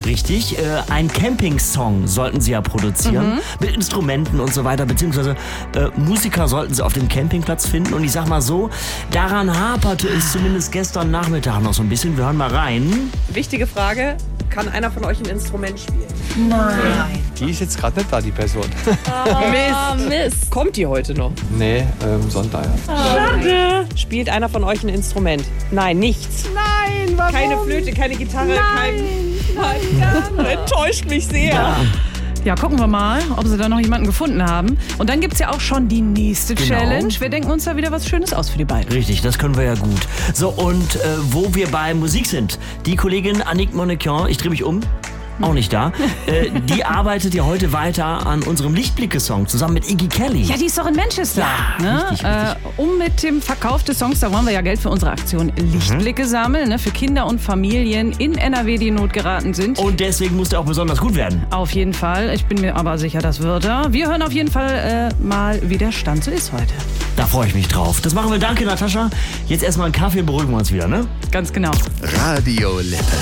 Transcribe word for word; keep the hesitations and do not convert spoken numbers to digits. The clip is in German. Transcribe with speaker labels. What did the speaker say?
Speaker 1: richtig. Äh, ein Camping-Song sollten sie ja produzieren. Mhm. Mit Instrumenten und so weiter. Beziehungsweise äh, Musiker sollten sie auf dem Campingplatz finden. Und ich sag mal so, daran haperte es zumindest gestern Nachmittag noch so ein bisschen. Wir hören mal rein.
Speaker 2: Wichtige Frage. Kann einer von euch ein Instrument spielen?
Speaker 3: Nein.
Speaker 4: Die ist jetzt gerade nicht da, die Person.
Speaker 2: Oh, Mist. Mist. Kommt die heute noch?
Speaker 4: Nee, ähm, Sonntag.
Speaker 2: Schade. Spielt einer von euch ein Instrument? Nein, nichts.
Speaker 3: Nein, warum?
Speaker 2: Keine Flöte, keine Gitarre,
Speaker 3: Nein.
Speaker 2: kein... Nein, enttäuscht mich sehr.
Speaker 1: Ja.
Speaker 3: Ja, gucken wir mal, ob sie da noch jemanden gefunden haben. Und dann gibt es ja auch schon die nächste
Speaker 1: Genau.
Speaker 3: Challenge. Wir denken uns da wieder was Schönes aus für die beiden.
Speaker 1: Richtig, das können wir ja gut. So, und äh, wo wir bei Musik sind, die Kollegin Annick Monequin, ich drehe mich um, auch nicht da, äh, die arbeitet ja heute weiter an unserem Lichtblicke-Song zusammen mit Iggy Kelly.
Speaker 3: Ja, die ist doch in Manchester.
Speaker 1: Ja,
Speaker 3: ne?
Speaker 1: richtig, richtig.
Speaker 3: Äh, um mit dem Verkauf des Songs, da wollen wir ja Geld für unsere Aktion Lichtblicke sammeln, ne? Für Kinder und Familien in N R W, die in Not geraten sind.
Speaker 1: Und deswegen muss der auch besonders gut werden.
Speaker 3: Auf jeden Fall. Ich bin mir aber sicher, das wird er. Wir hören auf jeden Fall äh, mal, wie der Stand so ist heute.
Speaker 1: Da freue ich mich drauf. Das machen wir. Danke, Natascha. Jetzt erstmal einen Kaffee, beruhigen wir uns wieder, ne?
Speaker 3: Ganz genau.
Speaker 5: Radio Lippe.